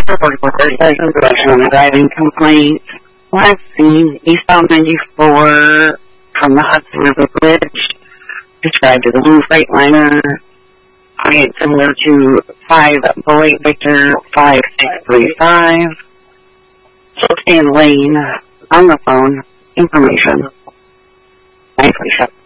4430 production on a driving complaint. Last seen eastbound 94 from the Hudson River Bridge, described as a blue Freightliner, similar to 5 Boeing Victor 5635. Stay in lane, on the phone, information. 947.